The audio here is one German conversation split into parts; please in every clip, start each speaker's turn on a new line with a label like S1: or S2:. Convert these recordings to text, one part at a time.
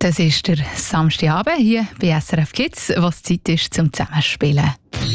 S1: Das ist der Samstagabend hier bei SRF Kids, was Zeit ist zum Zusammenspielen.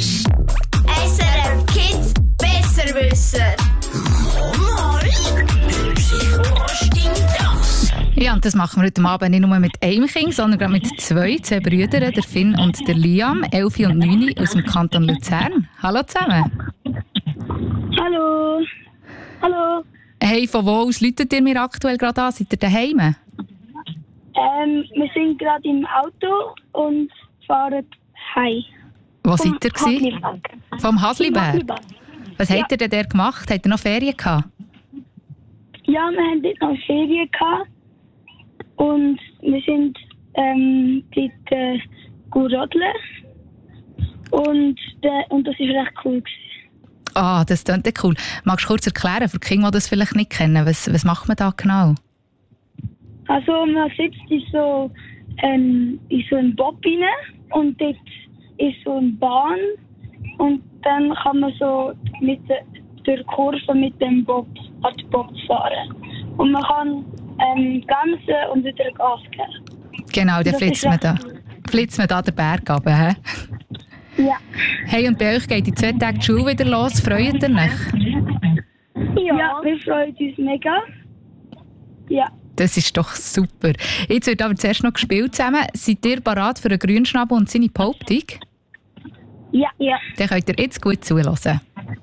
S2: SRF Kids Besserwisser. Mama, was stimmt das?
S1: Ja, und das machen wir heute Abend nicht nur mit einem Kind, sondern gerade mit zwei Brüdern, der Finn und der Liam, 11 und 9 aus dem Kanton Luzern. Hallo zusammen.
S3: Hallo. Hallo.
S1: Hey, von wo aus läutet ihr mir aktuell gerade an? Seid ihr daheim?
S3: Wir sind gerade im Auto und fahren heim.
S1: Wo seid ihr gewesen? Vom Hasliberg. Was habt ihr denn da gemacht? Habt ihr noch Ferien gehabt?
S3: Ja, wir haben dort noch Ferien gehabt. Und wir sind dort rodeln. Und das war recht cool gewesen.
S1: Ah, das klingt ja cool. Magst du kurz erklären, für die Kinder, die das vielleicht nicht kennen, was macht man da genau?
S3: Also man sitzt in so einen Bob rein und dort ist so eine Bahn und dann kann man so durch Kurven mit dem Bob an den Bob fahren. Und man kann bremsen und wieder Gas geben.
S1: Genau, dann flitzt man da den Berg runter, hä?
S3: Ja.
S1: Hey, und bei euch geht in 2 Tagen die Schule wieder los. Freut ihr euch?
S3: Ja, wir freuen uns mega. Ja.
S1: Das ist doch super. Jetzt wird aber zuerst noch gespielt zusammen. Seid ihr bereit für einen Grünschnabel und seine Behauptung?
S3: Ja.
S1: Dann könnt ihr jetzt gut zuhören.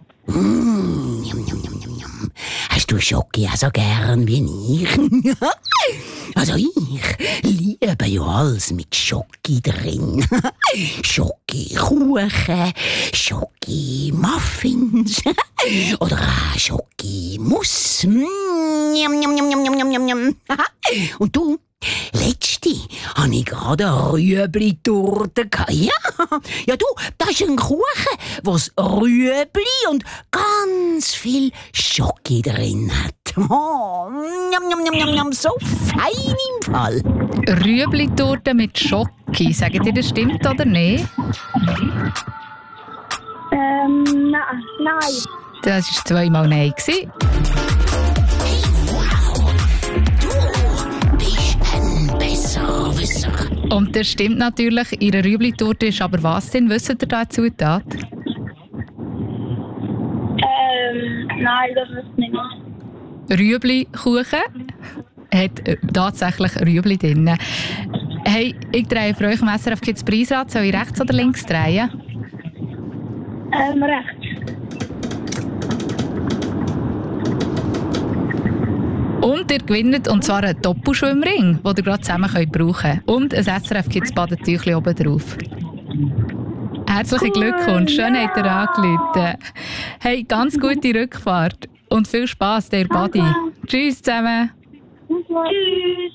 S4: Hast du Schoki auch so gern wie ich? Also ich liebe ja alles mit Schoki drin. Schoki-Kuchen, Schoki-Muffins oder auch Schoki-Muss. Und du? Letzte hatte ich gerade eine Rüebli-Torte. Ja, du, das ist ein Kuchen, wo das Rüebli und ganz viel Schoki drin hat. Oh, so fein im Fall.
S1: Rüebli-Torte mit Schoki. Sagt ihr, das stimmt oder nicht?
S3: Nein.
S1: Das war 2-mal Nein. Und das stimmt natürlich. Ihre Rüebli-Torte ist aber was denn? Wisst ihr da Zutat?
S3: Nein, das wüsste ich nicht.
S1: Rüebli-Kuchen hat tatsächlich Rüebli drin. Hey, ich drehe für euch im SRF Kids Preisrad. Soll ich rechts oder links drehen?
S3: Rechts.
S1: Und ihr gewinnt, und zwar einen Doppelschwimmring, den ihr gerade zusammen brauchen könnt. Und ein SRF Kids Badetüchli oben drauf. Herzlichen Glückwunsch, schön habt ihr angerufen. Hey, ganz gute Rückfahrt und viel Spass, der Buddy. Tschüss zusammen.
S3: Tschüss.